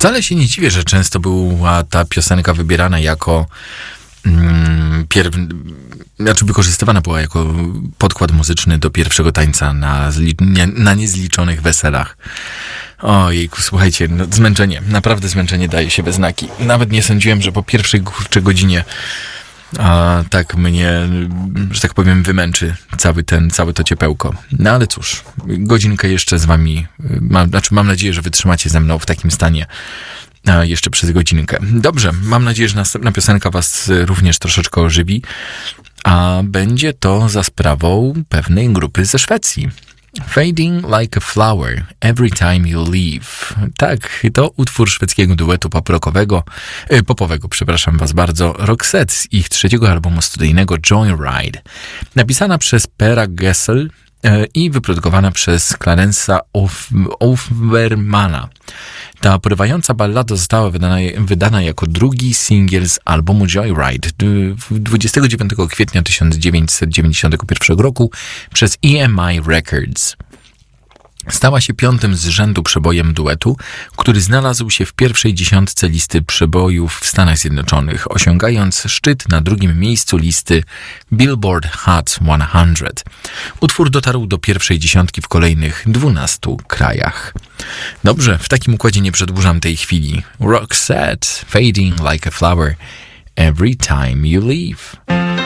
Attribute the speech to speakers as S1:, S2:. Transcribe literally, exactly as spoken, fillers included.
S1: Wcale się nie dziwię, że często była ta piosenka wybierana jako mm, pierw... znaczy wykorzystywana była jako podkład muzyczny do pierwszego tańca na, zli... nie, na niezliczonych weselach. Ojejku, słuchajcie, no, zmęczenie, naprawdę zmęczenie daje się we znaki. Nawet nie sądziłem, że po pierwszej kurczę godzinie a tak mnie, że tak powiem, wymęczy cały ten, całe to ciepełko. No ale cóż, godzinkę jeszcze z wami, mam, znaczy mam nadzieję, że wytrzymacie ze mną w takim stanie a jeszcze przez godzinkę. Dobrze, mam nadzieję, że następna piosenka was również troszeczkę ożywi, a będzie to za sprawą pewnej grupy ze Szwecji. Fading like a flower, every time you leave. Tak, to utwór szwedzkiego duetu pop-rockowego, e, popowego, przepraszam was bardzo, Roxette z ich trzeciego albumu studyjnego Joyride. Napisana przez Pera Gessle e, i wyprodukowana przez Clarence'a Offermana. Ta porywająca ballada została wydana, wydana jako drugi singiel z albumu Joyride dwudziestego dziewiątego kwietnia tysiąc dziewięćset dziewięćdziesiątego pierwszego roku przez E M I Records. Stała się piątym z rzędu przebojem duetu, który znalazł się w pierwszej dziesiątce listy przebojów w Stanach Zjednoczonych, osiągając szczyt na drugim miejscu listy Billboard Hot sto. Utwór dotarł do pierwszej dziesiątki w kolejnych dwunastu krajach. Dobrze, w takim układzie nie przedłużam tej chwili. Roxette, Fading like a flower, every time you leave.